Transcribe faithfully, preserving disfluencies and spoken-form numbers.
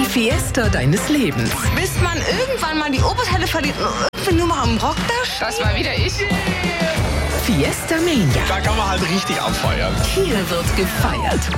Fiesta deines Lebens. Bis man irgendwann mal die Oberteile verliert und irgendwie nur mal am Rock da. Das war wieder ich. Fiesta Mania. Da kann man halt richtig abfeiern. Hier wird gefeiert.